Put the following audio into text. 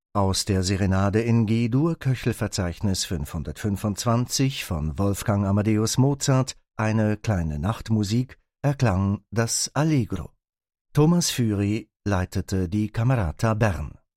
Aus der Serenade in G-Dur, Köchelverzeichnis 525 von Wolfgang Amadeus Mozart, eine kleine Nachtmusik, erklang das Allegro. Thomas Füry leitete die Camerata Bern.